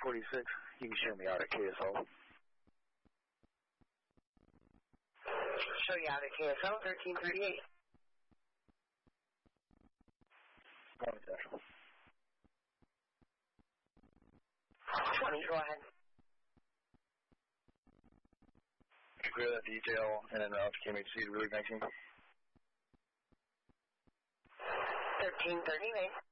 46. You can show me out at KSO. Show you out at KSO, 1338. Morning, Central. 20, go ahead. Clear that detail and then route to KMHC to Route 19. 1338.